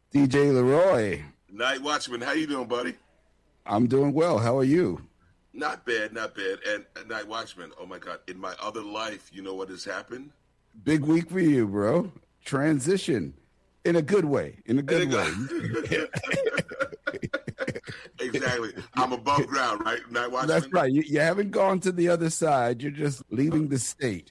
DJ Leroy. Night Watchman, how you doing, buddy? I'm doing well. How are you? Not bad, not bad. And Night Watchman, oh my God, in my other life, you know what has happened? Big week for you, bro. Transition in a good way. Exactly. I'm above ground, right? Night Watchman? That's right. You haven't gone to the other side. You're just leaving the state.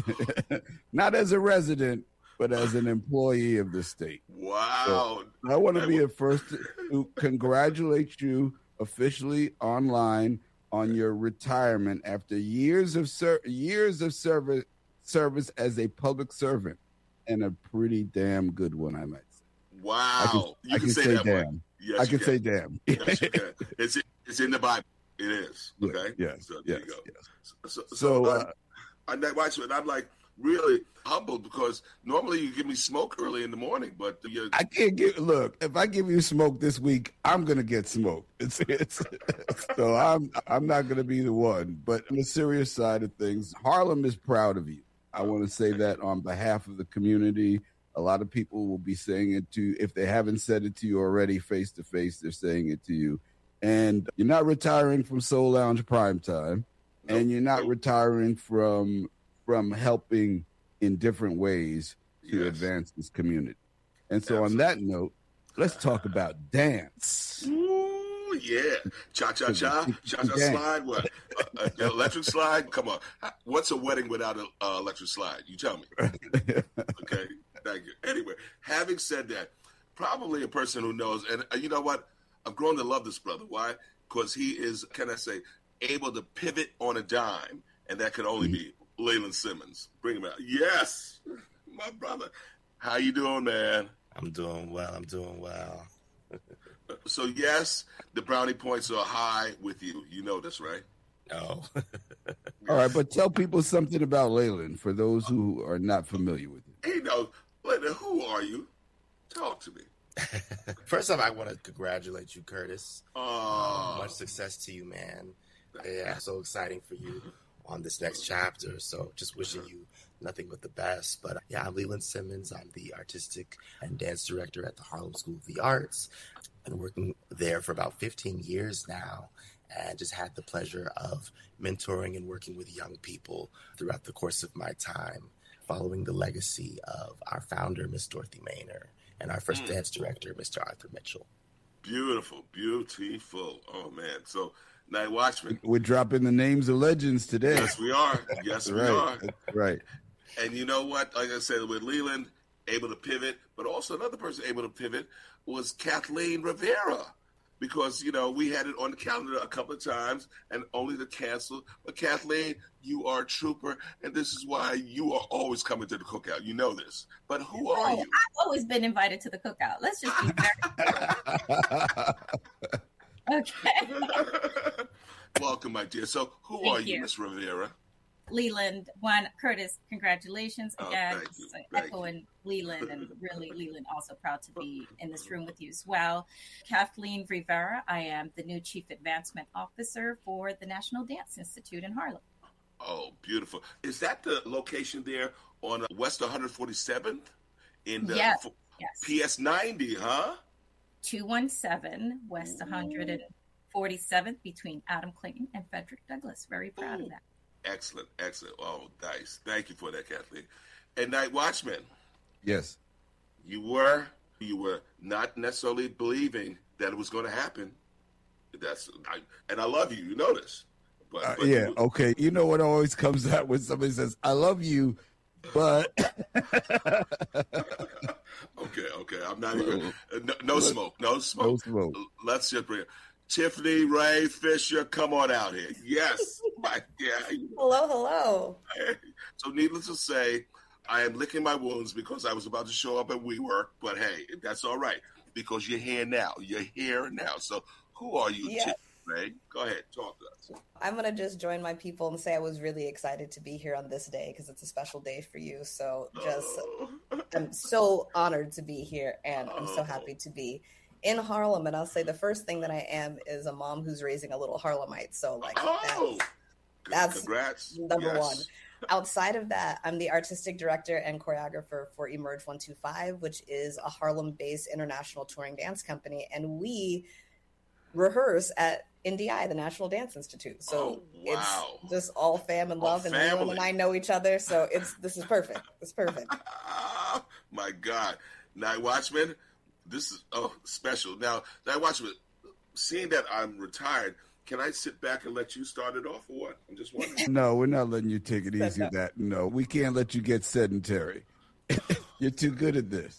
Not as a resident, but as an employee of the state. Wow. So I want to be the first to congratulate you officially online on your retirement after years of service as a public servant, and a pretty damn good one, I might say. Wow. I can say that damn. Yes, I can say damn. Yes, you can. It's in the Bible. It is. Okay. Yes. So yes. there you go. Yes. So I'm Night Watchman. I'm like really humbled because normally you give me smoke early in the morning, but I can't look. If I give you smoke this week, I'm gonna get smoked. So I'm not gonna be the one. But on the serious side of things, Harlem is proud of you. I want to say that on behalf of the community. A lot of people will be saying it to, if they haven't said it to you already face to face, they're saying it to you. And you're not retiring from Soul Lounge Primetime, and you're not retiring from helping in different ways to advance this community. And so on that note, let's talk about dance. Ooh, yeah. Cha-cha-cha, cha-cha slide, what? Electric slide? Come on. What's a wedding without an electric slide? You tell me. Okay, thank you. Anyway, having said that, probably a person who knows, and you know what? I've grown to love this brother. Why? Because he is, can I say, able to pivot on a dime, and that could only be Leland Simmons. Bring him out. Yes, my brother. How you doing, man? I'm doing well. So, yes, the brownie points are high with you. You know this, right? No. All right, but tell people something about Leland for those who are not familiar with him. He knows. Leland, who are you? Talk to me. First off, I want to congratulate you, Curtis. Oh. Much success to you, man. Yeah, so exciting for you on this next chapter. So just wishing you nothing but the best. But yeah, I'm Leland Simmons. I'm the artistic and dance director at the Harlem School of the Arts. Been working there for about 15 years now, and just had the pleasure of mentoring and working with young people throughout the course of my time, following the legacy of our founder, Miss Dorothy Maynor, and our first dance director, Mr. Arthur Mitchell. Beautiful, beautiful. Oh, man. So, Night Watchman. We're dropping the names of legends today. Yes, we are. Yes, we are. Right. And you know what? Like I said, with Leland, able to pivot, but also another person able to pivot was Kathleen Rivera. Because, we had it on the calendar a couple of times and only to cancel. But Kathleen, you are a trooper, and this is why you are always coming to the cookout. You know this. But who are you? I've always been invited to the cookout. Let's just be very Okay. Welcome, my dear. So who are you, Miss Rivera? Leland, Curtis, congratulations again. Echoing Leland, and really, Leland, also proud to be in this room with you as well. Kathleen Rivera, I am the new Chief Advancement Officer for the National Dance Institute in Harlem. Oh, beautiful. Is that the location there on West 147th? In the yes. PS 90, huh? 217 West 147th between Adam Clayton and Frederick Douglass. Very proud of that. Excellent. Oh, nice. Thank you for that, Kathleen. And Night Watchman. Yes. You were not necessarily believing that it was going to happen. And I love you. You know this. But yeah. Okay. You know what always comes out when somebody says, "I love you," but okay. I'm not even. No smoke. Let's just bring it. Tiffany Ray Fisher, come on out here. Yes. Hello. So needless to say, I am licking my wounds because I was about to show up at WeWork, but hey, that's all right because you're here now. So who are you, Tiffany Ray? Go ahead, talk to us. I'm going to just join my people and say I was really excited to be here on this day because it's a special day for you. So I'm so honored to be here, and I'm so happy to be in Harlem. And I'll say the first thing that I am is a mom who's raising a little Harlemite. So that's congrats. number one. outside of that, I'm the artistic director and choreographer for Emerge 125, which is a Harlem-based international touring dance company. And we rehearse at NDI, the National Dance Institute. So it's just all fam and love, and Leland and I know each other. So this is perfect. It's perfect. My God. Night Watchman, this is special. Now, Night Watchman, seeing that I'm retired, can I sit back and let you start it off or what? I'm just wondering. No, we're not letting you take it easy with that. No, we can't let you get sedentary. You're too good at this.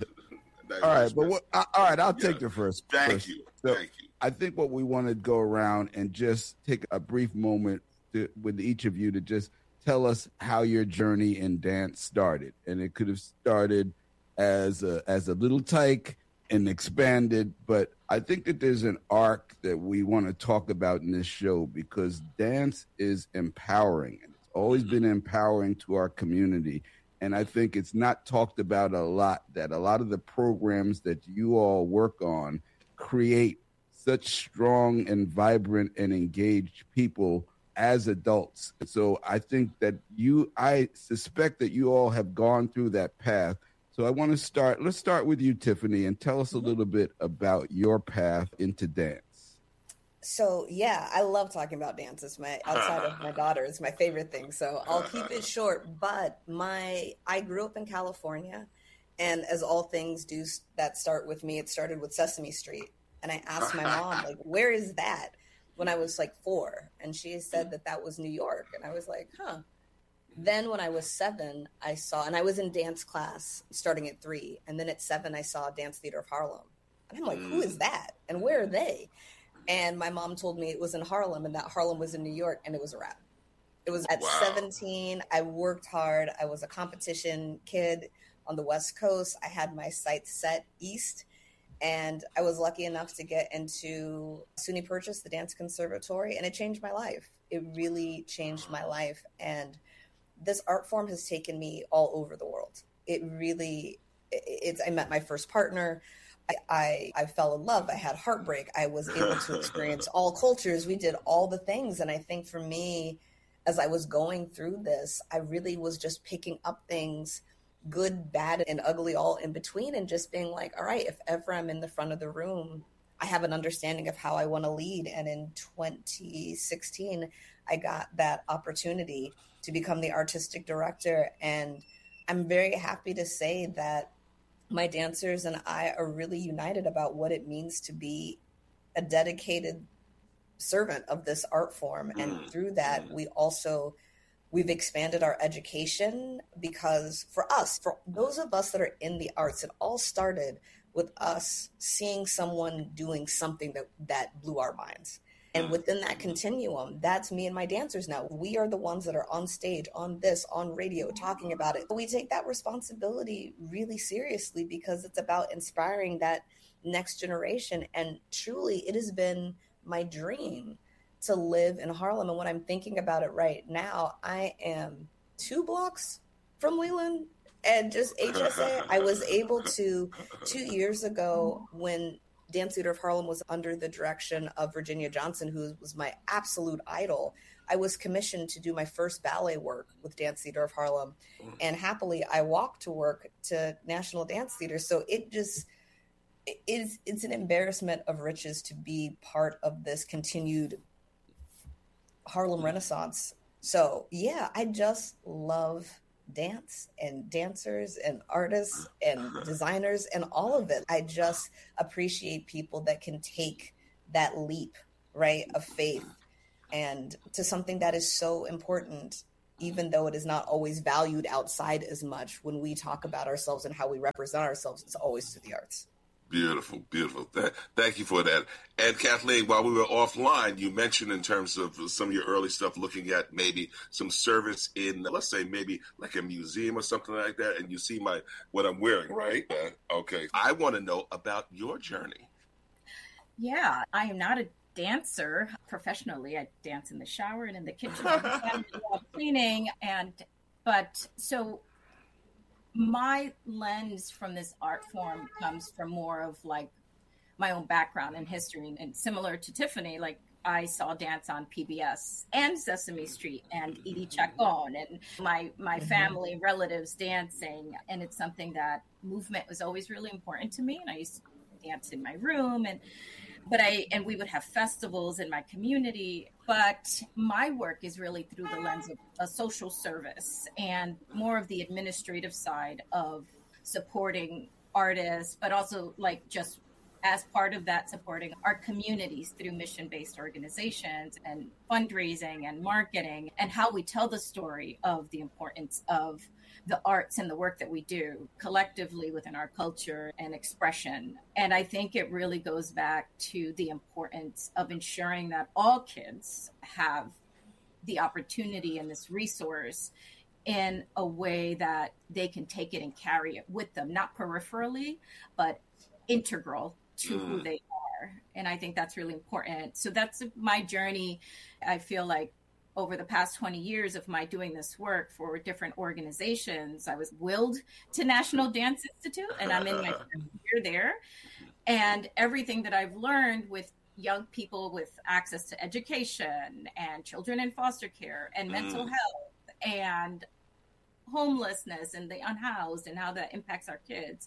All right, but I'll take the first. Thank you. Thank you. I think what we want to go around and just take a brief moment with each of you to just tell us how your journey in dance started. And it could have started as a little tyke and expanded, but I think that there's an arc that we want to talk about in this show because dance is empowering, and it's always been empowering to our community. And I think it's not talked about a lot, that a lot of the programs that you all work on create such strong and vibrant and engaged people as adults. So I think that I suspect that you all have gone through that path. So I want to let's start with you, Tiffany, and tell us a little bit about your path into dance. So, yeah, I love talking about dance. Outside of my daughter, it's my favorite thing. So I'll keep it short. But I grew up in California, and as all things do that start with me, it started with Sesame Street. And I asked my mom, like, where is that? When I was like 4. And she said that was New York. And I was like, huh. Then when I was 7, and I was in dance class starting at 3. And then at 7, I saw Dance Theater of Harlem. And I'm like, who is that? And where are they? And my mom told me it was in Harlem and that Harlem was in New York, and it was a wrap. It was at 17. I worked hard. I was a competition kid on the West Coast. I had my sights set east. And I was lucky enough to get into SUNY Purchase, the Dance Conservatory, and it changed my life. It really changed my life. And this art form has taken me all over the world. I met my first partner. I fell in love. I had heartbreak. I was able to experience all cultures. We did all the things. And I think for me, as I was going through this, I really was just picking up things, good, bad, and ugly, all in between, and just being like, all right, if ever I'm in the front of the room, I have an understanding of how I want to lead. And in 2016, I got that opportunity to become the artistic director. And I'm very happy to say that my dancers and I are really united about what it means to be a dedicated servant of this art form. And through that, we've expanded our education, because for those of us that are in the arts, it all started with us seeing someone doing something that blew our minds. And within that continuum, that's me and my dancers now. We are the ones that are on stage, on radio, talking about it. We take that responsibility really seriously because it's about inspiring that next generation. And truly, it has been my dream to live in Harlem. And when I'm thinking about it right now, I am 2 blocks from Leland and just HSA. I was able to, 2 years ago, when Dance Theater of Harlem was under the direction of Virginia Johnson, who was my absolute idol, I was commissioned to do my first ballet work with Dance Theater of Harlem. And happily, I walked to work to National Dance Theater. So it's an embarrassment of riches to be part of this continued Harlem Renaissance. So yeah, I just love dance and dancers and artists and designers and all of it. I just appreciate people that can take that leap, right, of faith and to something that is so important, even though it is not always valued outside as much. When we talk about ourselves and how we represent ourselves, it's always through the arts. Beautiful, beautiful. Thank you for that. And Kathleen, while we were offline, you mentioned in terms of some of your early stuff, looking at maybe some service in, let's say, maybe like a museum or something like that. And you see what I'm wearing, right? Okay. I want to know about your journey. Yeah, I am not a dancer professionally. I dance in the shower and in the kitchen, cleaning, so my lens from this art form comes from more of like my own background and history, and similar to Tiffany, like I saw dance on PBS and Sesame Street and Edie Chacon and my family relatives dancing. And it's something that movement was always really important to me. And I used to dance in my room and we would have festivals in my community, but my work is really through the lens of a social service and more of the administrative side of supporting artists, but also like just as part of that, supporting our communities through mission-based organizations and fundraising and marketing and how we tell the story of the importance of the arts and the work that we do collectively within our culture and expression. And I think it really goes back to the importance of ensuring that all kids have the opportunity and this resource in a way that they can take it and carry it with them, not peripherally, but integral to who they are. And I think that's really important. So that's my journey. I feel like over the past 20 years of my doing this work for different organizations, I was willed to National Dance Institute, and I'm in my first year there. And everything that I've learned with young people with access to education and children in foster care and mental health and homelessness and the unhoused and how that impacts our kids,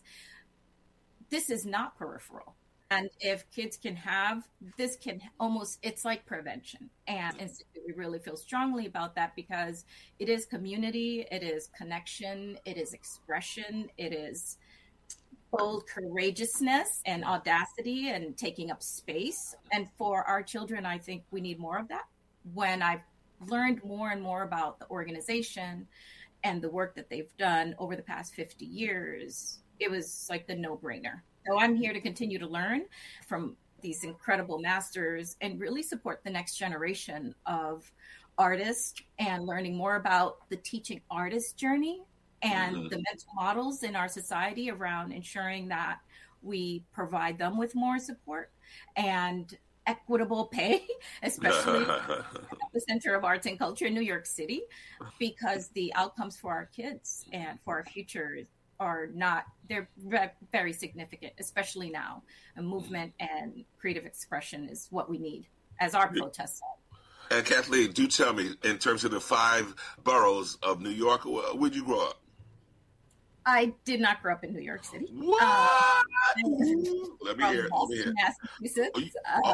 this is not peripheral. And if kids can have this, can almost, it's like prevention. And we really feel strongly about that because it is community, it is connection, it is expression, it is bold courageousness and audacity and taking up space. And for our children, I think we need more of that. When I've learned more and more about the organization and the work that they've done over the past 50 years, it was like the no-brainer. So I'm here to continue to learn from these incredible masters and really support the next generation of artists and learning more about the teaching artist journey and the mental models in our society around ensuring that we provide them with more support and equitable pay, especially at the Center of Arts and Culture in New York City, because the outcomes for our kids and for our future are not, they're very significant, especially now. A movement and creative expression is what we need as our protests are. And Kathleen, do tell me, in terms of the 5 boroughs of New York, where'd you grow up? I did not grow up in New York City. What? Let me hear. Massachusetts.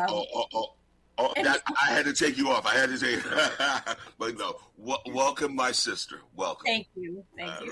I had to take you off. I had to say, but no. Welcome, my sister. Welcome. Thank you.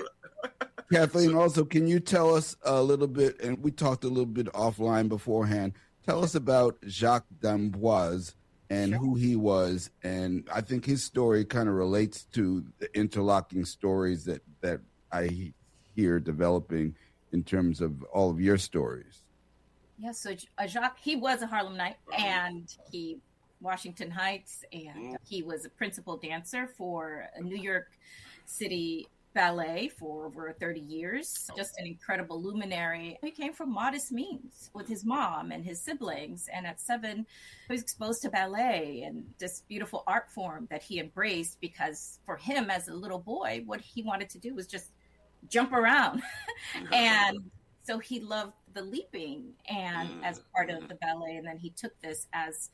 Kathleen, also, can you tell us a little bit, and we talked a little bit offline beforehand, tell us about Jacques d'Amboise and who he was. And I think his story kind of relates to the interlocking stories that I hear developing in terms of all of your stories. Yeah, so Jacques, he was a Harlemite, and he Washington Heights, and he was a principal dancer for a New York City ballet for over 30 years. Just an incredible luminary. He came from modest means with his mom and his siblings. And at 7, he was exposed to ballet and this beautiful art form that he embraced because for him as a little boy, what he wanted to do was just jump around. And so he loved the leaping and as part of the ballet. And then he took this as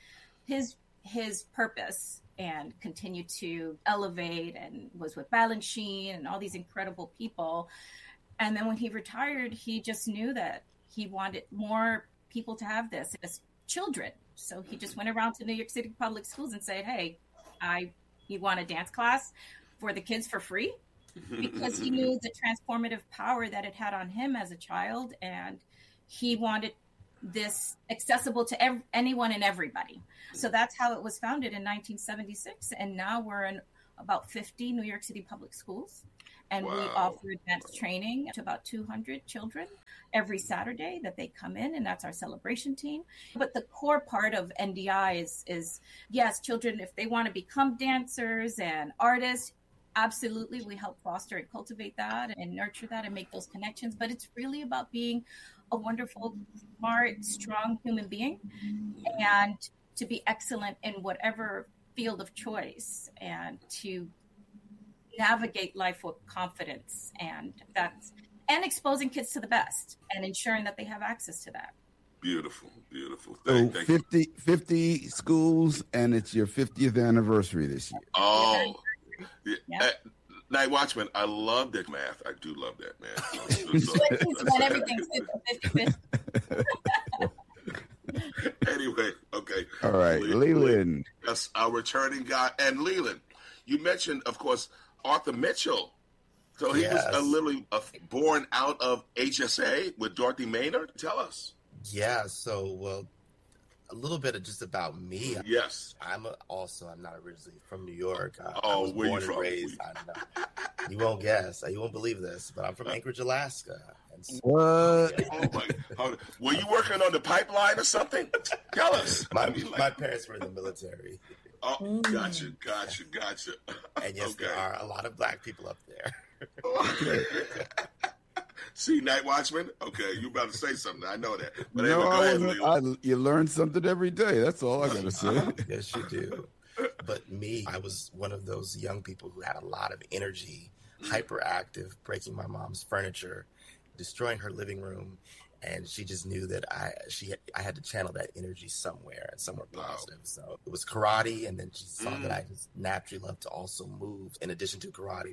his purpose and continued to elevate and was with Balanchine and all these incredible people. And then when he retired, he just knew that he wanted more people to have this as children. So he just went around to New York City public schools and said, hey, you want a dance class for the kids for free? Because he knew the transformative power that it had on him as a child. And he wanted this accessible to anyone and everybody. So that's how it was founded in 1976. And now we're in about 50 New York City public schools. And we offer advanced training to about 200 children every Saturday that they come in. And that's our celebration team. But the core part of NDI is yes, children, if they want to become dancers and artists, absolutely, we help foster and cultivate that and nurture that and make those connections. But it's really about being a wonderful, smart, strong human being and to be excellent in whatever field of choice and to navigate life with confidence. And exposing kids to the best and ensuring that they have access to that. Beautiful, beautiful. So Thank 50 schools, and it's your 50th anniversary this year. Oh, yeah. Night Watchman, I love that math. I do love that math. Everything's 50-50. Anyway, okay. All right, Leland. That's our returning guy. And Leland, you mentioned, of course, Arthur Mitchell. So he was literally born out of HSA with Dorothy Maynard. Tell us. Yeah, so, a little bit of just about me. Yes. I'm not originally from New York. I was where born you and from? raised. You won't guess. You won't believe this, but I'm from Anchorage, Alaska. And so, What? Oh my God. Were you working on the pipeline or something? Tell us. My parents were in the military. Oh, gotcha. And yes, there are a lot of Black people up there. See, Night Watchman? Okay, you about to say something. I know that. But No, anyway, you learn something every day. That's all I got to say. Yes, you do. But me, I was one of those young people who had a lot of energy, hyperactive, breaking my mom's furniture, destroying her living room. And she just knew that I had to channel that energy somewhere positive. So it was karate, and then she saw that I just naturally loved to also move. In addition to karate,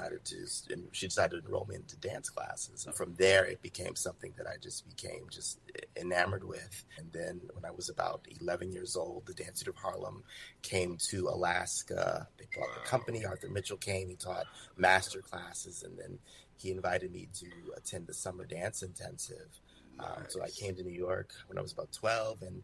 she decided to enroll me into dance classes. And from there, it became something that I just became just enamored with. And then when I was about 11 years old, the Dance Institute of Harlem came to Alaska. They brought the company. Arthur Mitchell came. He taught master classes, and then he invited me to attend the summer dance intensive. So I came to New York when I was about 12, and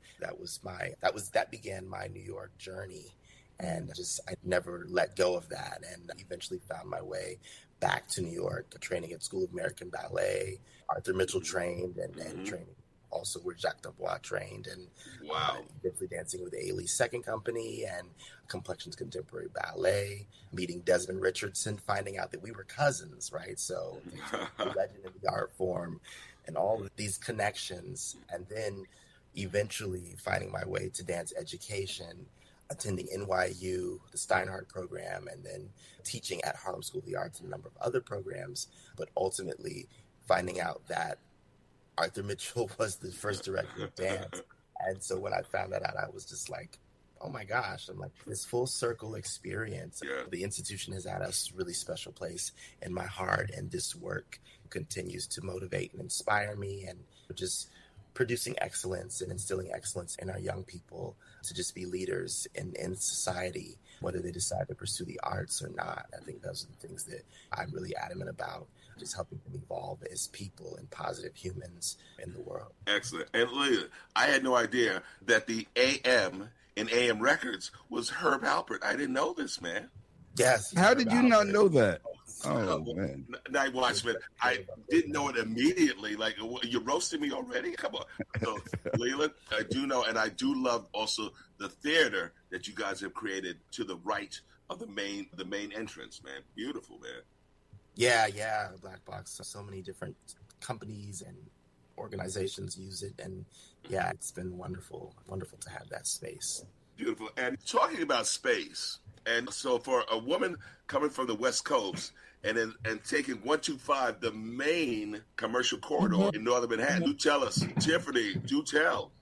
that began my New York journey. And I never let go of that, and eventually found my way back to New York, training at School of American Ballet. Arthur Mitchell trained, and training also where Jacques Dubois trained, and eventually dancing with Ailey's second company and Complexions Contemporary Ballet, meeting Desmond Richardson, finding out that we were cousins, right? So the legend in the art form. And all of these connections, and then eventually finding my way to dance education, attending NYU, the Steinhardt program, and then teaching at Harlem School of the Arts and a number of other programs, but ultimately finding out that Arthur Mitchell was the first director of dance. And so when I found that out, I was just like, oh my gosh, I'm like, this full circle experience. Yeah. The institution has had a really special place in my heart, and this work continues to motivate and inspire me, and just producing excellence and instilling excellence in our young people to just be leaders in society, whether they decide to pursue the arts or not. I think those are the things that I'm really adamant about, just helping them evolve as people and positive humans in the world. Excellent. And Leah, I had no idea that the AM in AM Records was Herb Alpert. I didn't know this, man. Yes. How did you not know that? Oh, man. Night Watchman, I didn't know it immediately. Like, you're roasting me already? Come on. So, Leland, I do know, and I do love also the theater that you guys have created to the right of the main entrance, man. Beautiful, man. Yeah, Black Box. So many different companies and organizations use it, and yeah, it's been wonderful to have that space. Beautiful. And talking about space, and so for a woman coming from the West Coast and taking 125, the main commercial corridor in Northern Manhattan, do tell us, Tiffany, do tell.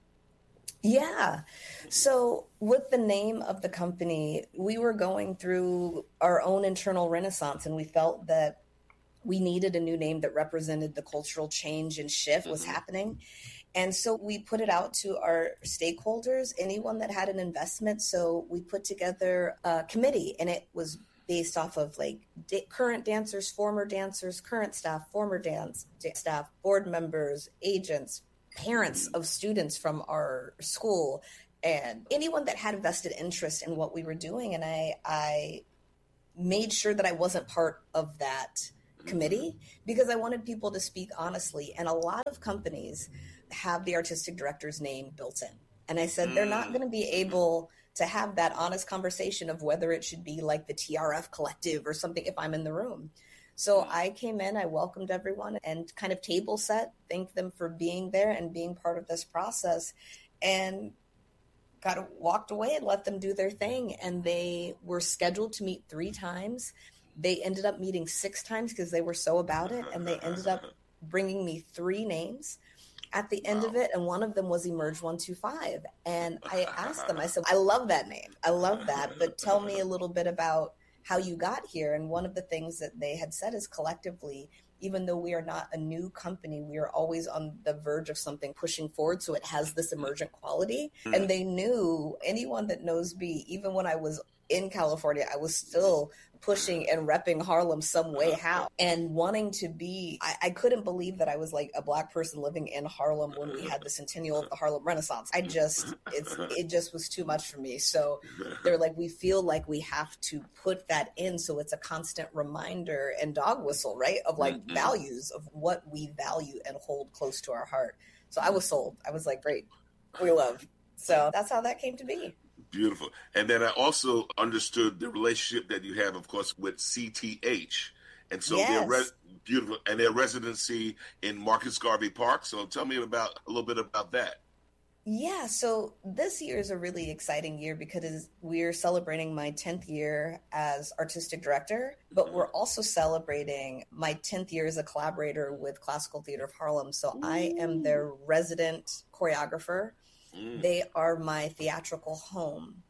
Yeah. So with the name of the company, we were going through our own internal renaissance, and we felt that we needed a new name that represented the cultural change and shift was happening. And so we put it out to our stakeholders, anyone that had an investment. So we put together a committee, and it was based off of like current dancers, former dancers, current staff, former dance staff, board members, agents, parents of students from our school, and anyone that had a vested interest in what we were doing. And I made sure that I wasn't part of that committee because I wanted people to speak honestly. And a lot of companies have the artistic director's name built in. And I said, they're not going to be able to have that honest conversation of whether it should be like the TRF Collective or something if I'm in the room. So I came in, I welcomed everyone and kind of table set, thanked them for being there and being part of this process, and walked away and let them do their thing. And they were scheduled to meet 3 times. They ended up meeting 6 times because they were so about it. And they ended up bringing me 3 names. at the end of it, and one of them was Emerge 125. And I asked them, I said, I love that name. I love that. But tell me a little bit about how you got here. And one of the things that they had said is collectively, even though we are not a new company, we are always on the verge of something pushing forward. So it has this emergent quality. And they knew, anyone that knows me, even when I was in California, I was still pushing and repping Harlem some way, how, and wanting to be, I couldn't believe that I was like a Black person living in Harlem when we had the centennial of the Harlem Renaissance. It just was too much for me. So they're like, we feel like we have to put that in. So it's a constant reminder and dog whistle, right? Of like values of what we value and hold close to our heart. So I was sold. I was like, great, we love. So that's how that came to be. Beautiful. And then I also understood the relationship that you have, of course, with CTH. And so Yes. beautiful. And their residency in Marcus Garvey Park. So tell me a little bit about that. Yeah, so this year is a really exciting year because we're celebrating my 10th year as artistic director, but we're also celebrating my 10th year as a collaborator with Classical Theater of Harlem. So I am their resident choreographer. They are my theatrical home.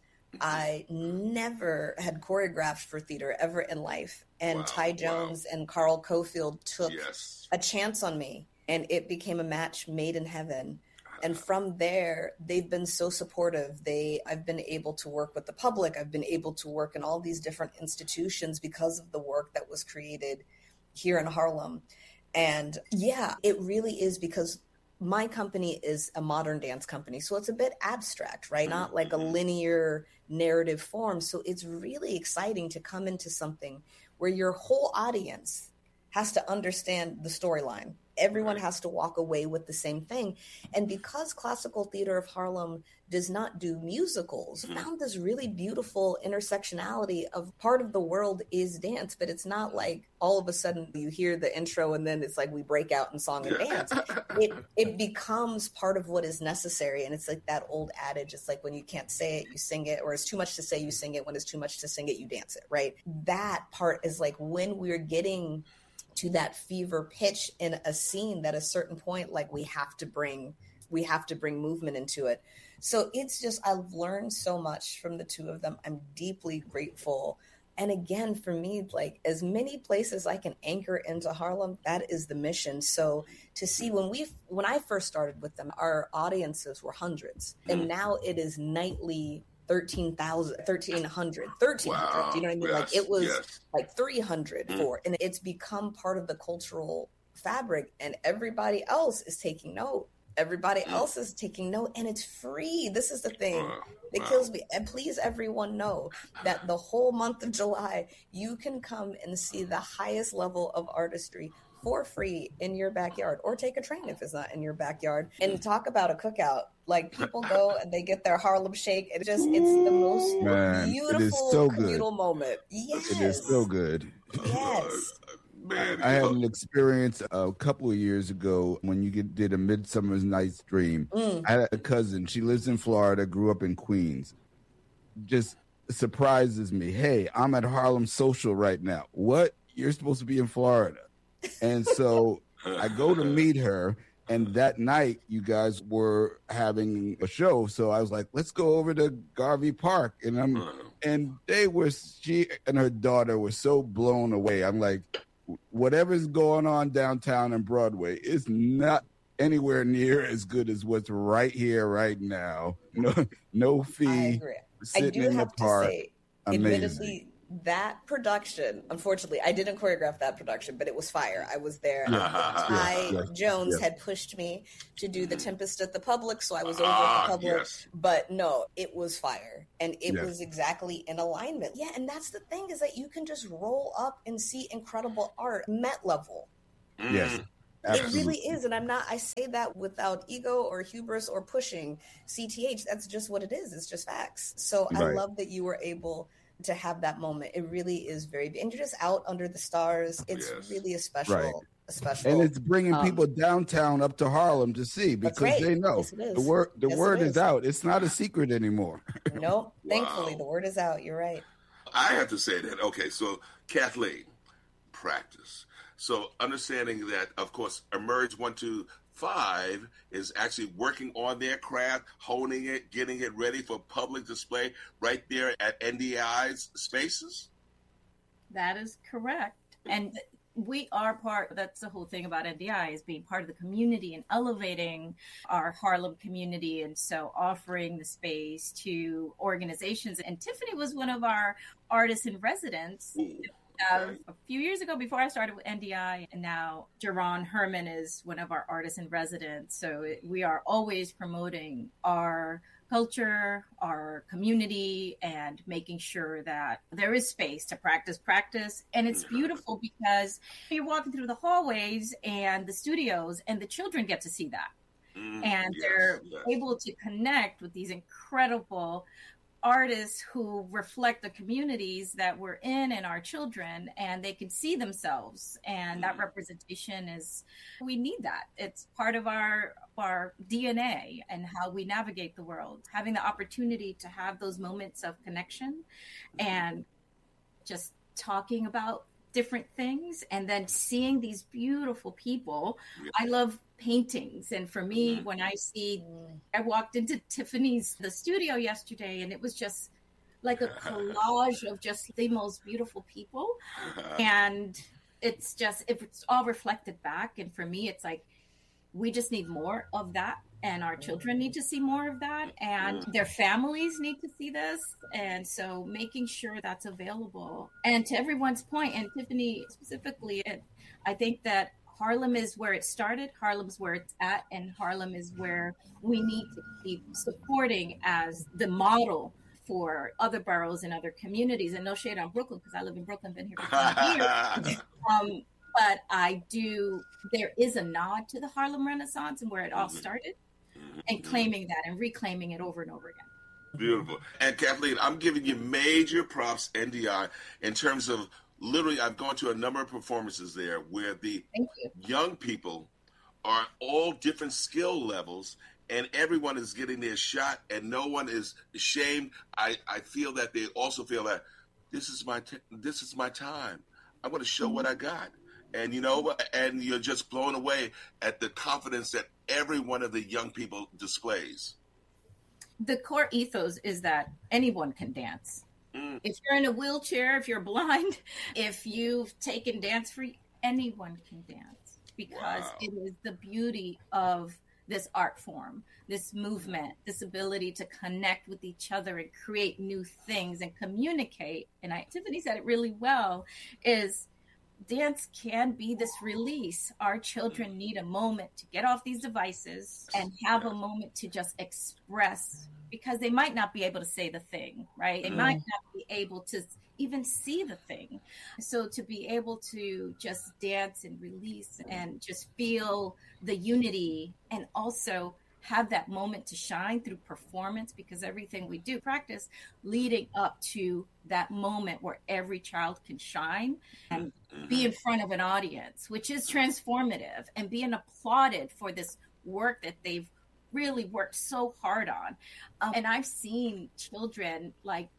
I never had choreographed for theater ever in life. And Ty Jones and Carl Cofield took a chance on me, and it became a match made in heaven. And from there, they've been so supportive. I've been able to work with the public. I've been able to work in all these different institutions because of the work that was created here in Harlem. And yeah, it really is because my company is a modern dance company. So it's a bit abstract, right? Not like a linear narrative form. So it's really exciting to come into something where your whole audience has to understand the storyline. Everyone has to walk away with the same thing. And because Classical Theater of Harlem does not do musicals, found this really beautiful intersectionality of part of the world is dance, but it's not like all of a sudden you hear the intro and then it's like we break out in song and dance. It becomes part of what is necessary. And it's like that old adage, it's like when you can't say it, you sing it, or it's too much to say, you sing it. When it's too much to sing it, you dance it, right? That part is like when we're getting to that fever pitch in a scene, that at a certain point, like we have to bring movement into it. So it's just, I've learned so much from the two of them. I'm deeply grateful. And again, for me, like as many places I can anchor into Harlem, that is the mission. So to see when I first started with them, our audiences were hundreds, and now it is nightly 1,300. Wow. Do you know what I mean? Yes, like it was like 300 for, and it's become part of the cultural fabric, and everybody else is taking note. Everybody else is taking note, and it's free. This is the thing that kills me. And please, everyone know that the whole month of July, you can come and see the highest level of artistry for free in your backyard, or take a train if it's not in your backyard. And talk about a cookout. Like people go and they get their Harlem Shake. It's the most beautiful communal moment. Yes. It is so good. Yes. Man, I had an experience a couple of years ago when you did A Midsummer's Night's Dream. I had a cousin. She lives in Florida, grew up in Queens. Just surprises me. Hey, I'm at Harlem Social right now. What? You're supposed to be in Florida. And so I go to meet her. And that night, you guys were having a show. So I was like, let's go over to Garvey Park. And she and her daughter were so blown away. I'm like, whatever's going on downtown and Broadway is not anywhere near as good as what's right here, right now. No fee. I agree. Sitting in the park. To say, admittedly, that production, unfortunately, I didn't choreograph that production, but it was fire. I was there. Jones had pushed me to do The Tempest at the Public, so I was over at the Public. Yes. But no, it was fire. And it was exactly in alignment. Yeah, and that's the thing, is that you can just roll up and see incredible art, Met level. Yes. Absolutely. It really is. And I say that without ego or hubris or pushing CTH. That's just what it is. It's just facts. So I love that you were able to have that moment. It really is and you're just out under the stars. It's really a special, and it's bringing people downtown up to Harlem to see, because they know the word is out. It's not a secret anymore. No, thankfully the word is out. You're right. I have to say that. Okay, so Kathleen, practice. So understanding that, of course, Emerge 125 5 is actually working on their craft, honing it, getting it ready for public display right there at NDI's spaces? That is correct. And we are that's the whole thing about NDI, is being part of the community and elevating our Harlem community. And so offering the space to organizations. And Tiffany was one of our artists in residence a few years ago before I started with NDI. And now Jerron Herman is one of our artists in residence. So we are always promoting our culture, our community, and making sure that there is space to practice. And it's beautiful because you're walking through the hallways and the studios, and the children get to see that. And they're able to connect with these incredible artists who reflect the communities that we're in and our children, and they can see themselves. And that representation we need that. It's part of our DNA and how we navigate the world. Having the opportunity to have those moments of connection and just talking about different things, and then seeing these beautiful people. I love paintings, and for me, when I walked into the studio yesterday, and it was just like a collage of just the most beautiful people, and it's all reflected back. And for me, it's like we just need more of that, and our children need to see more of that, and their families need to see this. And so making sure that's available. And to everyone's point, and Tiffany specifically, I think that Harlem is where it started, Harlem's where it's at, and Harlem is where we need to keep supporting as the model for other boroughs and other communities. And no shade on Brooklyn, because I live in Brooklyn, been here for 20 years. But there is a nod to the Harlem Renaissance and where it all started, and claiming that and reclaiming it over and over again. Beautiful. And Kathleen, I'm giving you major props, NDI, in terms of literally, I've gone to a number of performances there where the young people are all different skill levels, and everyone is getting their shot, and no one is ashamed. I feel that they also feel that this is my time. I'm going to show what I got. And and you're just blown away at the confidence that every one of the young people displays. The core ethos is that anyone can dance. If you're in a wheelchair, if you're blind, if you've taken dance free, anyone can dance, because it is the beauty of this art form, this movement, this ability to connect with each other and create new things and communicate. And Tiffany said it really well, is dance can be this release. Our children need a moment to get off these devices and have a moment to just express, because they might not be able to say the thing, right? They might not be able to even see the thing. So to be able to just dance and release and just feel the unity, and also have that moment to shine through performance, because everything we do practice leading up to that moment where every child can shine and be in front of an audience, which is transformative, and being applauded for this work that they've really worked so hard on. And I've seen children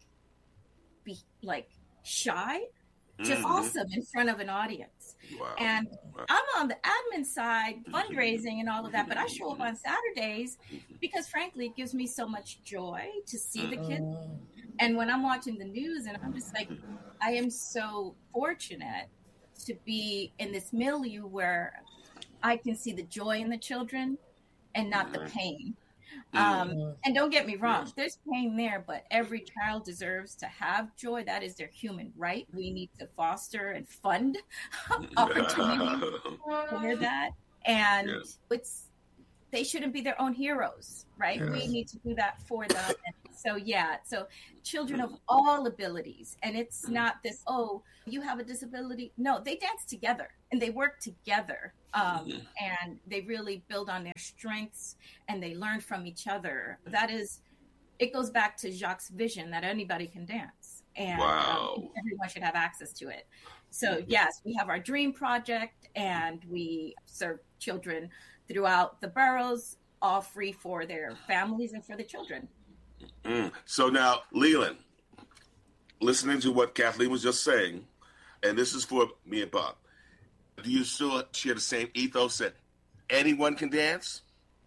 be shy, just awesome in front of an audience. Wow. And I'm on the admin side, fundraising and all of that, but I show up on Saturdays because, frankly, it gives me so much joy to see the kids. And when I'm watching the news, and I'm just like, I am so fortunate to be in this milieu where I can see the joy in the children and not the pain. And don't get me wrong, there's pain there, but every child deserves to have joy. That is their human right. We need to foster and fund opportunities for that. And they shouldn't be their own heroes, right? Yes. We need to do that for them. And so children of all abilities. And it's not this, you have a disability. No, they dance together and they work together. And they really build on their strengths and they learn from each other. It goes back to Jacques' vision that anybody can dance, and everyone should have access to it. So yes, we have our Dream Project, and we serve children throughout the boroughs, all free for their families and for the children. So now, Leland, listening to what Kathleen was just saying, and this is for me and Bob, do you still share the same ethos that anyone can dance?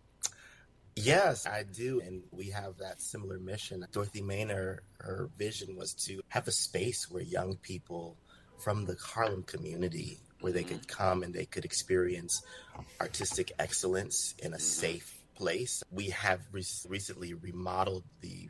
Yes, I do. And we have that similar mission. Dorothy Maynor, her vision was to have a space where young people from the Harlem community, where they could come and they could experience artistic excellence in a safe place. We have recently remodeled the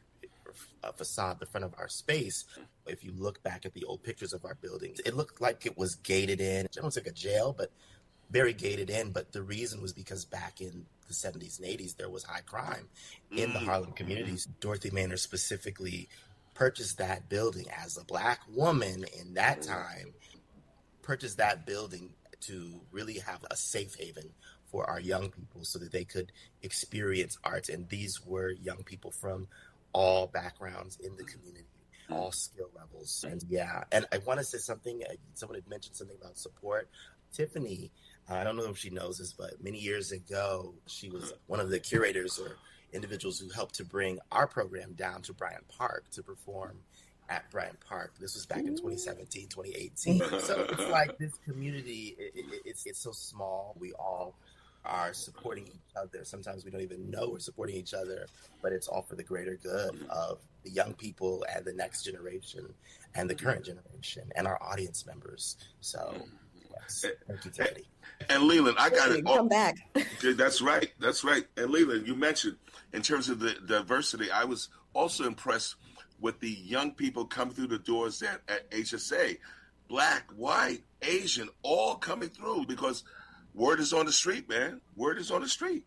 facade, the front of our space. If you look back at the old pictures of our buildings, it looked like it was gated in. It was like a jail, but very gated in. But the reason was because back in the 70s and 80s, there was high crime in the Harlem communities. Dorothy Maynor specifically purchased that building as a Black woman in that time, purchased that building to really have a safe haven for our young people so that they could experience arts. And these were young people from all backgrounds in the community, all skill levels. And and I want to say something. Someone had mentioned something about support. Tiffany, I don't know if she knows this, but many years ago, she was one of the curators or individuals who helped to bring our program down to Bryant Park to perform at Bryant Park. This was back in 2017, 2018. So it's like this community, it's so small. We all are supporting each other. Sometimes we don't even know we're supporting each other, but it's all for the greater good of the young people and the next generation and the current generation and our audience members. So yes, thank you, Tiffany. And Leland, I got it. Come back. That's right. That's right. And Leland, you mentioned in terms of the diversity, I was also impressed with the young people coming through the doors at HSA. Black, white, Asian, all coming through because word is on the street, man. Word is on the street.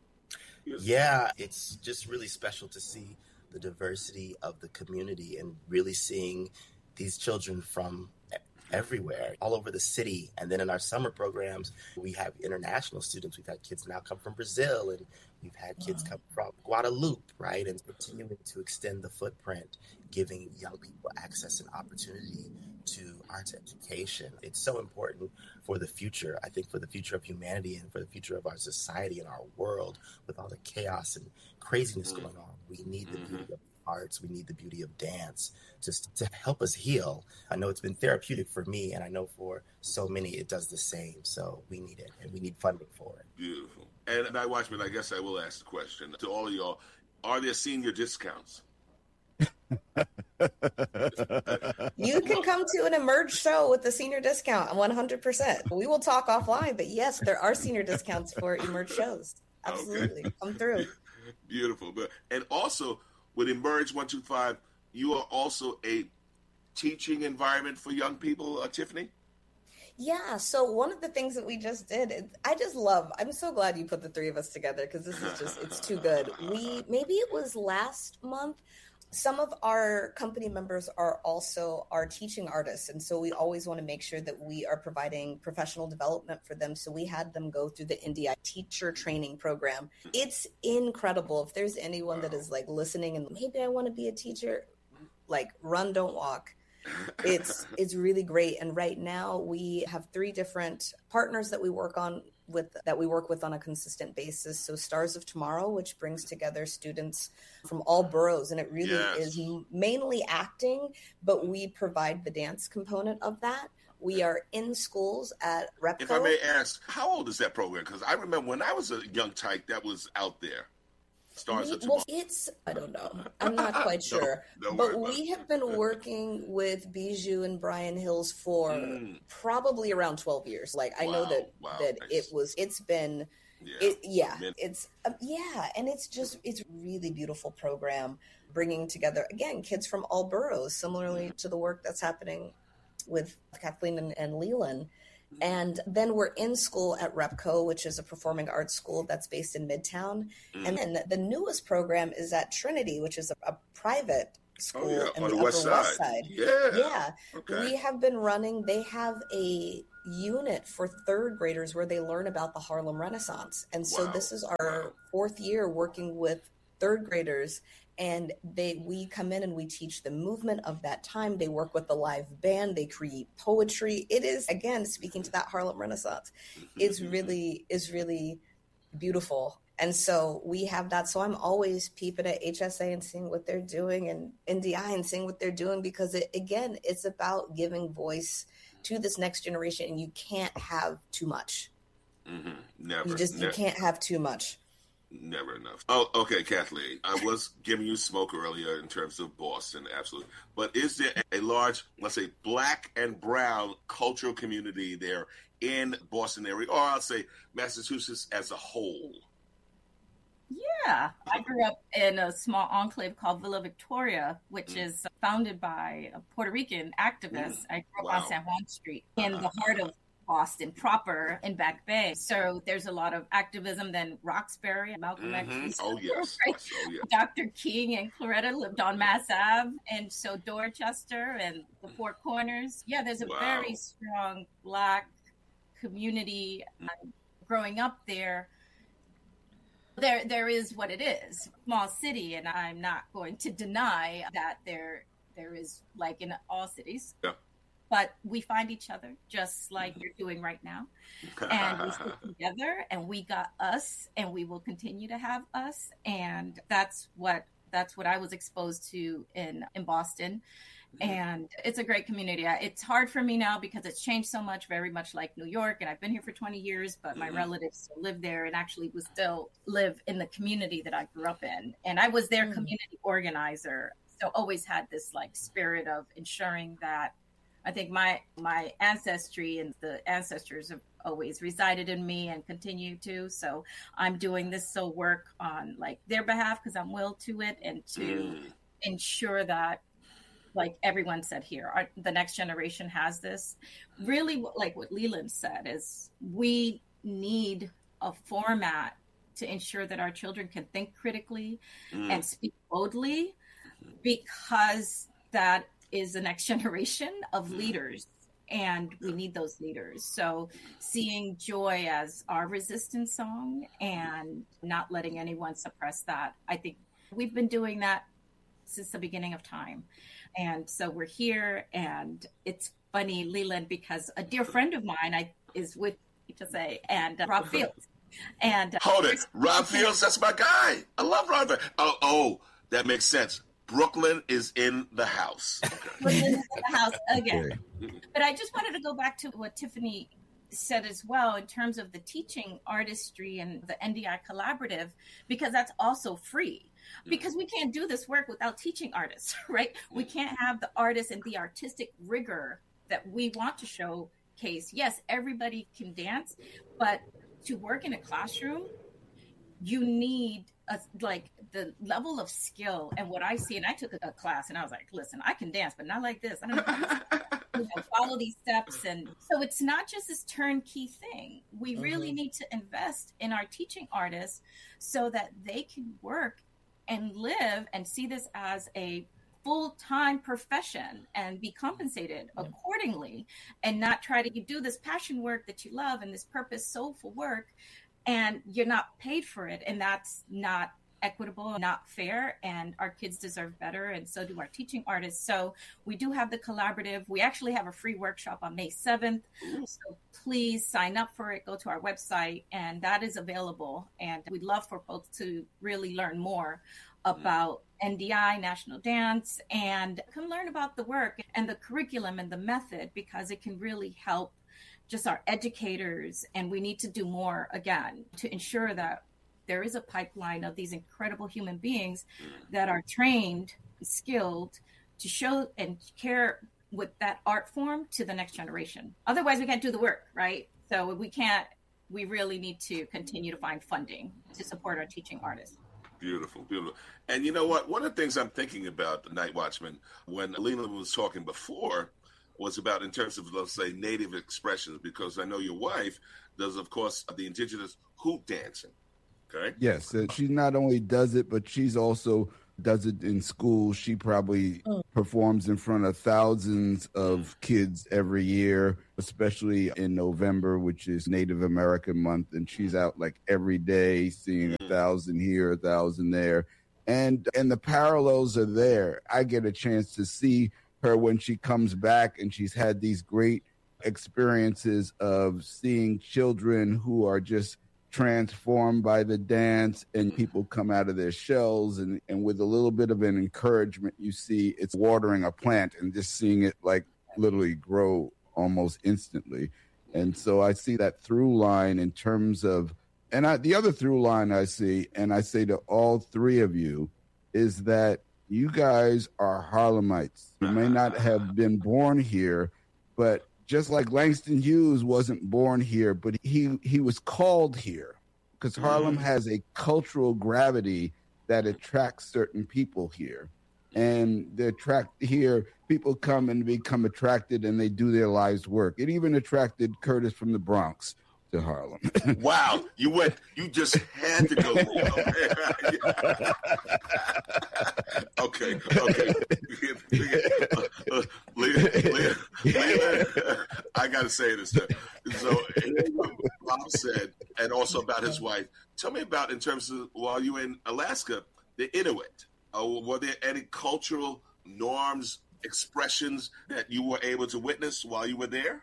Yes. Yeah, it's just really special to see the diversity of the community and really seeing these children from everywhere, all over the city. And then in our summer programs, we have international students. We've had kids now come from Brazil, and we've had kids come from Guadeloupe, right? And continuing to extend the footprint, giving young people access and opportunity to arts education. It's so important for the future, I think, for the future of humanity and for the future of our society and our world with all the chaos and craziness going on. We need the beauty of arts. We need the beauty of dance just to help us heal. I know it's been therapeutic for me, and I know for so many it does the same. So we need it, and we need funding for it. Beautiful. And Night Watchman, I guess I will ask the question to all of y'all: are there senior discounts? You can come to an Emerge show with the senior discount 100%. We will talk offline, but yes, there are senior discounts for Emerge shows. Absolutely. Okay. Come through. Beautiful. And also with Emerge 125, you are also a teaching environment for young people, Tiffany? Yeah, so one of the things that we just did, I'm so glad you put the three of us together because this is just, it's too good. Maybe it was last month, some of our company members are also our teaching artists. And so we always want to make sure that we are providing professional development for them. So we had them go through the NDI teacher training program. It's incredible. If there's anyone that is like listening and maybe I want to be a teacher, like run, don't walk. It's really great. And right now we have 3 different partners that we work with on a consistent basis. So Stars of Tomorrow, which brings together students from all boroughs, and it really is mainly acting, but we provide the dance component of that. We are in schools at Repco. If I may ask, how old is that program? Because I remember when I was a young tyke, that was out there. Stars of Tomorrow. I don't know. I'm not quite sure. But we have been working with Bijou and Brian Hills for probably around 12 years. Like I know that it's been and it's really beautiful program bringing together again kids from all boroughs, similarly to the work that's happening with Kathleen and Leland. And then we're in school at Repco, which is a performing arts school that's based in Midtown. And then the newest program is at Trinity, which is a private school in the Upper West Side. Yeah. Okay. We have been running, they have a unit for 3rd graders where they learn about the Harlem Renaissance. And so this is our 4th year working with 3rd graders. And we come in and we teach the movement of that time. They work with the live band. They create poetry. It is, again, speaking to that Harlem Renaissance. It's really beautiful. And so we have that. So I'm always peeping at HSA and seeing what they're doing and NDI and seeing what they're doing because, it's about giving voice to this next generation. And you can't have too much. Mm-hmm. Never. You can't have too much. Never enough. Oh, okay, Kathleen. I was giving you smoke earlier in terms of Boston, absolutely. But is there a large, let's say, Black and brown cultural community there in Boston area, or I'll say Massachusetts as a whole? Yeah, I grew up in a small enclave called Villa Victoria, which is founded by a Puerto Rican activist. I grew up on San Juan Street in the heart of Boston proper in Back Bay. So there's a lot of activism. Then Roxbury, Malcolm X. Oh, yes. Right? Oh, yes. Dr. King and Claretta lived on Mass Ave. And so Dorchester and the Four Corners. Yeah, there's a very strong Black community. Growing up there is what it is, small city, and I'm not going to deny that there is, like in all cities. Yeah. But we find each other just like you're doing right now. And we sit together and we got us and we will continue to have us. And that's what I was exposed to in Boston. And it's a great community. It's hard for me now because it's changed so much, very much like New York. And I've been here for 20 years, but my relatives still live there and actually will still live in the community that I grew up in. And I was their community organizer. So always had this like spirit of ensuring that I think my ancestry and the ancestors have always resided in me and continue to. So I'm doing this work on like their behalf because I'm willed to it and to ensure that, like everyone said here, the next generation has this. Really, like what Leland said, is we need a format to ensure that our children can think critically and speak boldly, because that is the next generation of leaders, and we need those leaders. So seeing joy as our resistance song and not letting anyone suppress that, I think we've been doing that since the beginning of time. And so we're here, and it's funny, Leland, because a dear friend of mine is with me to say, and Rob Fields. And hold it, Rob Fields, that's my guy. I love Rob. Oh, that makes sense. Brooklyn is in the house. Brooklyn is in the house again. But I just wanted to go back to what Tiffany said as well in terms of the teaching artistry and the NDI collaborative, because that's also free. Because we can't do this work without teaching artists, right? We can't have the artists and the artistic rigor that we want to showcase. Yes, everybody can dance, but to work in a classroom, you need like the level of skill. And what I see, and I took a class and I was like, listen, I can dance, but not like this. I don't know, follow these steps. And so it's not just this turnkey thing. We really need to invest in our teaching artists so that they can work and live and see this as a full-time profession and be compensated accordingly, and not try to do this passion work that you love and this purpose, soulful work, and you're not paid for it. And that's not equitable, not fair, and our kids deserve better, and so do our teaching artists. So we do have the collaborative. We actually have a free workshop on May 7th. So please sign up for it. Go to our website, and that is available. And we'd love for folks to really learn more about NDI, National Dance, and come learn about the work and the curriculum and the method, because it can really help just our educators. And we need to do more, again, to ensure that there is a pipeline of these incredible human beings that are trained, skilled to show and care with that art form to the next generation. Otherwise, we can't do the work, right? So we really need to continue to find funding to support our teaching artists. Beautiful, beautiful. And you know what? One of the things I'm thinking about, the Night Watchman, when Leland was talking before, was about in terms of, let's say, native expressions, because I know your wife does, of course, the indigenous hoop dancing. Okay. Yes, she not only does it, but she's also does it in school. She probably performs in front of thousands of kids every year, especially in November, which is Native American Month. And she's out like every day, seeing 1,000 here, 1,000 there. And the parallels are there. I get a chance to see her when she comes back, and she's had these great experiences of seeing children who are just transformed by the dance, and people come out of their shells, and with a little bit of an encouragement, you see it's watering a plant and just seeing it like literally grow almost instantly. And so I see that through line in terms of, the other through line I see, and I say to all three of you, is that you guys are Harlemites. You may not have been born here, but just like Langston Hughes wasn't born here, but he was called here, because Harlem has a cultural gravity that attracts certain people here. And people come and become attracted, and they do their lives' work. It even attracted Curtis from the Bronx to Harlem. Wow, you just had to go there. Okay. Leland, I got to say this. So, Bob said, and also about his wife, tell me about, in terms of while you were in Alaska, the Inuit. Were there any cultural norms, expressions that you were able to witness while you were there?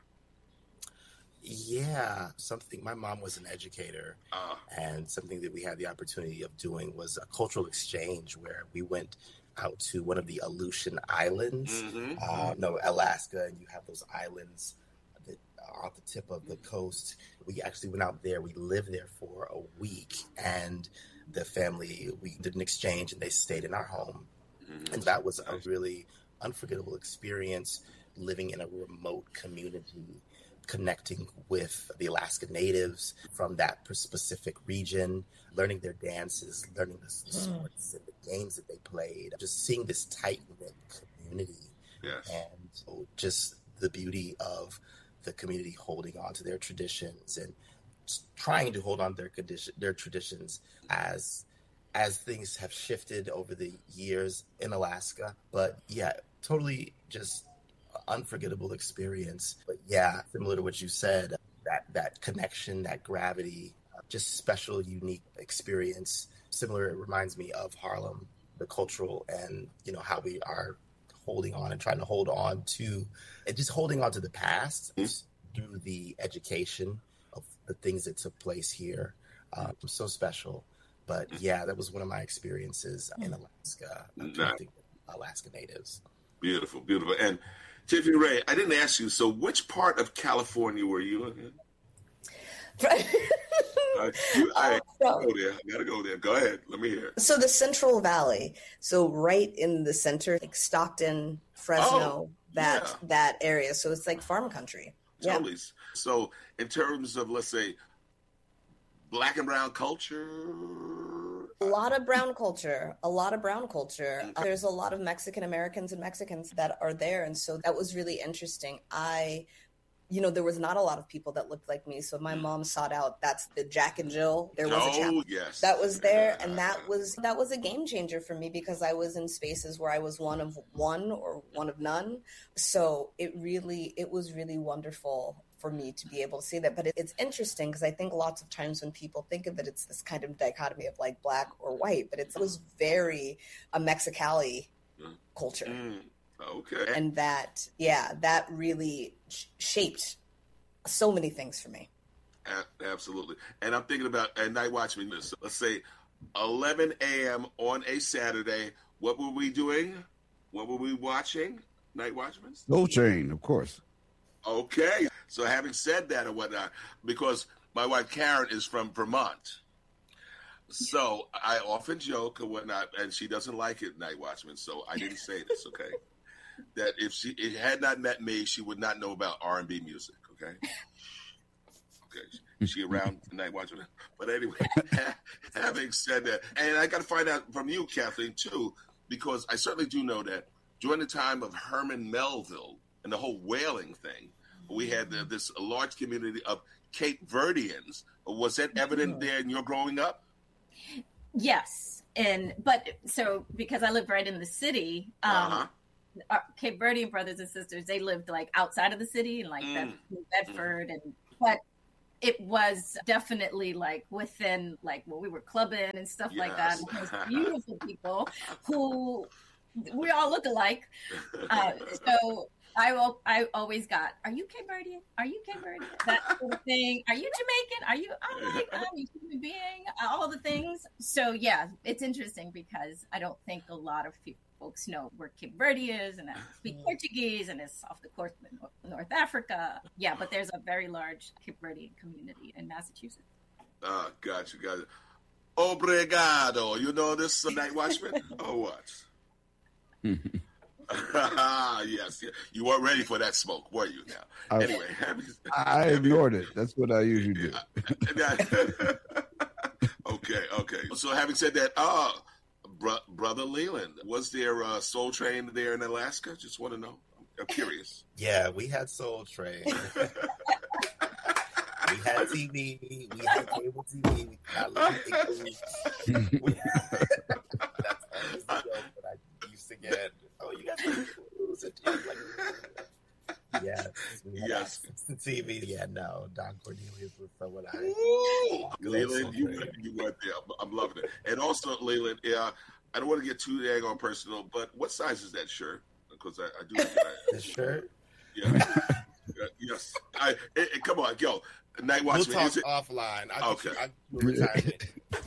Yeah, my mom was an educator, and something that we had the opportunity of doing was a cultural exchange where we went out to one of the Aleutian Islands, Alaska, and you have those islands that are off the tip of the coast. We actually went out there. We lived there for a week, and the family, we did an exchange, and they stayed in our home. And that was a really unforgettable experience, living in a remote community, connecting with the Alaska Natives from that specific region, learning their dances, learning the sports and the games that they played, just seeing this tight-knit community. Yes. And just the beauty of the community holding on to their traditions and trying to hold on to their traditions as things have shifted over the years in Alaska. But yeah, totally just unforgettable experience. But yeah, similar to what you said, that connection, that gravity, just special, unique experience. Similar, it reminds me of Harlem, the cultural, and how we are holding on and trying to hold on to, and just holding on to the past through the education of the things that took place here. So special. But yeah, that was one of my experiences in Alaska, connecting with Alaska Natives. Beautiful, beautiful. And Tiffany Ray, I didn't ask you, so which part of California were you in? I gotta go there. Go ahead. Let me hear it. So the Central Valley. So right in the center, like Stockton, Fresno, that area. So it's like farm country. Totally. Yeah. So in terms of, let's say, Black and brown culture? A lot of brown culture. There's a lot of Mexican Americans and Mexicans that are there. And so that was really interesting. There was not a lot of people that looked like me. So my mom sought out, that's the Jack and Jill. There was a chap that was there. And that was a game changer for me, because I was in spaces where I was one of one or one of none. So it was really wonderful for me to be able to see that. But it's interesting, because I think lots of times when people think of it, it's this kind of dichotomy of like black or white, but it was very a Mexicali culture. Okay. And that really shaped so many things for me. Absolutely. And I'm thinking about Night Watchman. Let's say 11 a.m. on a Saturday. What were we doing? What were we watching? Night Watchmen? Soul Train, of course. Okay. So having said that and whatnot, because my wife Karen is from Vermont, so I often joke and whatnot, and she doesn't like it, Night Watchman, so I didn't say this, okay? That if she had not met me, she would not know about R&B music, okay? Okay. Is she around Night Watchman? But anyway, having said that, and I got to find out from you, Kathleen, too, because I certainly do know that during the time of Herman Melville and the whole whaling thing, we had this large community of Cape Verdeans. Was that evident there in your growing up? Yes. So because I lived right in the city, our Cape Verdean brothers and sisters, they lived like outside of the city, like Bedford, but it was definitely like within, like, when we were clubbing and stuff like that. And those beautiful people who we all look alike. So I always got, are you Cape Verdean? Are you Cape Verdean? That sort of thing. Are you Jamaican? Are you, I'm a human being, all the things. So yeah, it's interesting because I don't think a lot of people folks know where Cape Verde is, and I speak Portuguese, and it's off the coast of North Africa. Yeah, but there's a very large Cape Verdean community in Massachusetts. Gotcha. Obrigado. You know this Night Watchman? Oh, what? Yes. You weren't ready for that smoke, were you? Now, anyway, I ignored it. That's what I usually do. Okay. So, having said that, Brother Leland, was there Soul Train there in Alaska? Just want to know. I'm curious. Yeah, we had Soul Train. We had TV. We had cable TV. We had that's always the joke that I used to get. Oh, you guys lose it. Yes. The TV. Yeah, no. Don Cornelius was someone Leland, you went there. I'm loving it. And also, Leland, I don't want to get too dang on personal, but what size is that shirt? Because I do. The shirt? Yeah. Yes. Come on, yo. Night Watchman. We'll talk offline. Okay.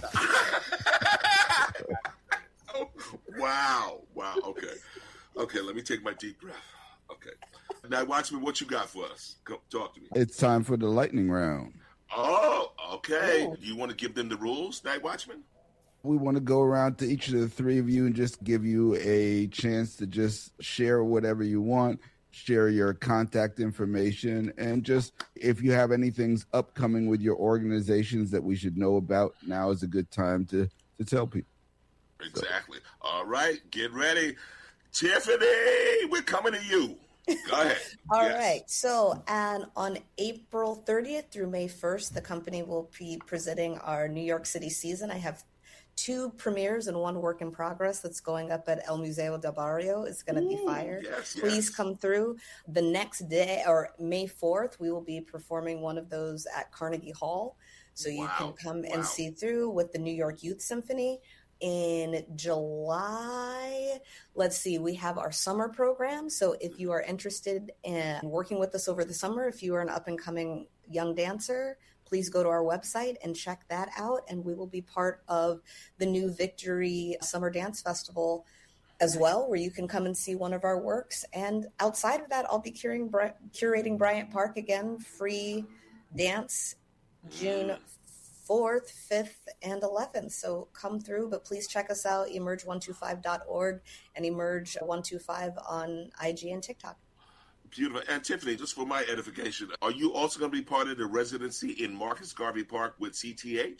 Wow. Okay. Let me take my deep breath. Okay. Night Watchman, what you got for us? Come talk to me. It's time for the lightning round. Oh, okay. Do you want to give them the rules, Night Watchman? We want to go around to each of the three of you and just give you a chance to just share whatever you want. Share your contact information, and just if you have anything upcoming with your organizations that we should know about, now is a good time to tell people. Exactly. So. All right, get ready. Tiffany, we're coming to you. Go ahead. All right. So, and on April 30th through May 1st, the company will be presenting our New York City season. I have 2 premieres and 1 work in progress that's going up at El Museo del Barrio. It's going to be fire. Please come through. The next day, or May 4th, we will be performing one of those at Carnegie Hall. So you can come and see through with the New York Youth Symphony. In July, let's see, we have our summer program. So if you are interested in working with us over the summer, if you are an up-and-coming young dancer, please go to our website and check that out. And we will be part of the New Victory Summer Dance Festival as well, where you can come and see one of our works. And outside of that, I'll be curating Bryant Park again, free dance, June 4th, 5th, and 11th. So come through, but please check us out, emerge125.org and emerge125 on IG and TikTok. Beautiful. And Tiffany, just for my edification, are you also going to be part of the residency in Marcus Garvey Park with CTH?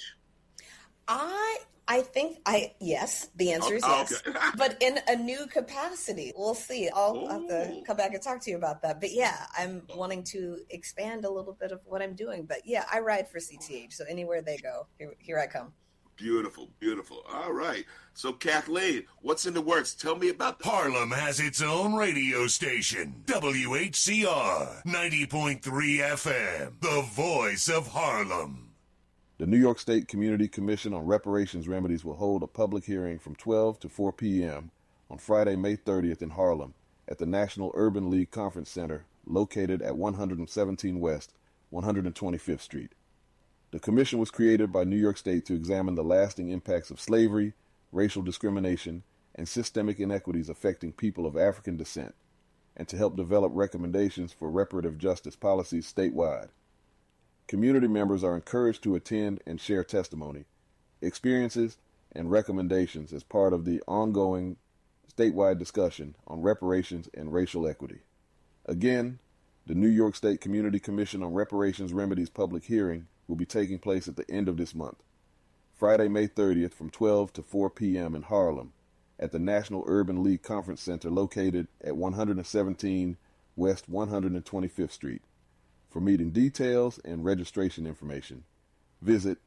I think yes. The answer is yes. Okay. But in a new capacity. We'll see. I'll have to come back and talk to you about that. But yeah, I'm wanting to expand a little bit of what I'm doing. But yeah, I ride for CTH. So anywhere they go, here I come. Beautiful. All right. So Kathleen, what's in the works? Tell me about Harlem has its own radio station, WHCR 90.3 FM, the voice of Harlem. The New York State Community Commission on Reparations Remedies will hold a public hearing from 12 to 4 p.m. on Friday, May 30th in Harlem at the National Urban League Conference Center located at 117 West, 125th Street. The commission was created by New York State to examine the lasting impacts of slavery, racial discrimination, and systemic inequities affecting people of African descent, and to help develop recommendations for reparative justice policies statewide. Community members are encouraged to attend and share testimony, experiences, and recommendations as part of the ongoing statewide discussion on reparations and racial equity. Again, the New York State Community Commission on Reparations Remedies public hearing will be taking place at the end of this month, Friday, May 30th from 12 to 4 p.m. in Harlem at the National Urban League Conference Center located at 117 West 125th Street. For meeting details and registration information, visit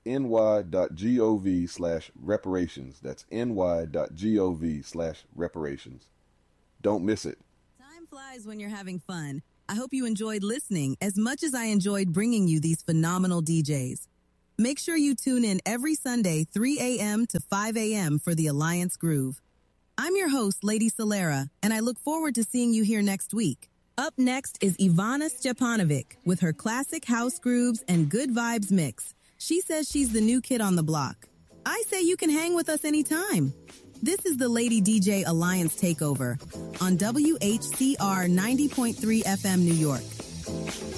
ny.gov/reparations. That's ny.gov/reparations. Don't miss it. Time flies when you're having fun. I hope you enjoyed listening as much as I enjoyed bringing you these phenomenal DJs. Make sure you tune in every Sunday, 3 a.m. to 5 a.m. for the Alliance Groove. I'm your host, Lady Solera, and I look forward to seeing you here next week. Up next is Ivana Stepanovic with her classic house grooves and good vibes mix. She says she's the new kid on the block. I say you can hang with us anytime. This is the Lady DJ Alliance Takeover on WHCR 90.3 FM New York.